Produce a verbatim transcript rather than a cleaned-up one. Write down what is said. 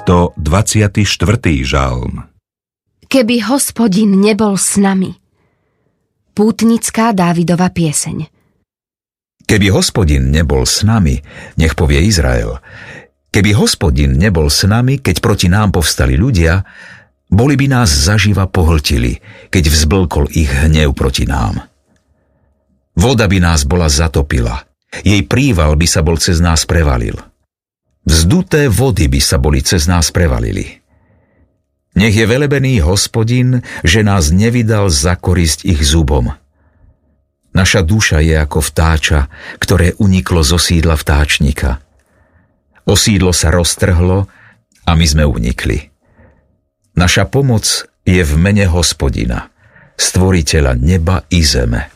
stodvadsiaty štvrtý žalm. Keby Hospodin nebol s nami. Pútnická Dávidova pieseň. Keby Hospodin nebol s nami, nech povie Izrael. Keby Hospodin nebol s nami, keď proti nám povstali ľudia, boli by nás zaživa pohltili, keď vzblkol ich hnev proti nám. Voda by nás bola zatopila, jej príval by sa bol cez nás prevalil. Vzduté vody by sa boli cez nás prevalili. Nech je velebený Hospodin, že nás nevydal za korisť ich zubom. Naša duša je ako vtáča, ktoré uniklo zo sídla vtáčnika. Osídlo sa roztrhlo a my sme unikli. Naša pomoc je v mene Hospodina, stvoriteľa neba i zeme.